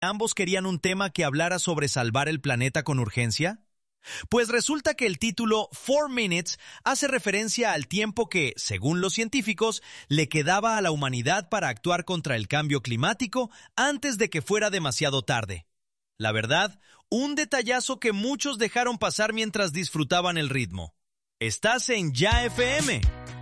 ambos querían un tema que hablara sobre salvar el planeta con urgencia? Pues resulta que el título 4 Minutes hace referencia al tiempo que, según los científicos, le quedaba a la humanidad para actuar contra el cambio climático antes de que fuera demasiado tarde. La verdad, un detallazo que muchos dejaron pasar mientras disfrutaban el ritmo. Estás en Ya FM.